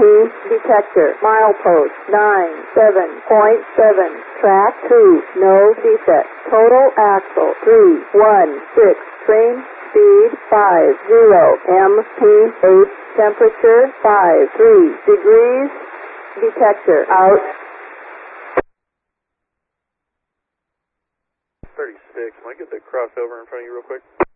detector, milepost 97.7, track 2, no defect, total axle 316, train speed 50, MP8, temperature 53 degrees, detector out. 36, can I get the crossover in front of you real quick?